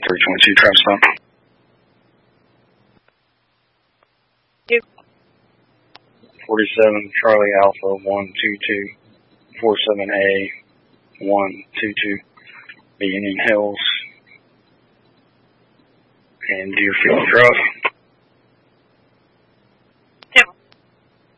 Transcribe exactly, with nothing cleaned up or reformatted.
three twenty-two, trap stop. forty-seven, Charlie Alpha, one two two, four seven A, one two two, be Indian Hills, and Deerfield Drive.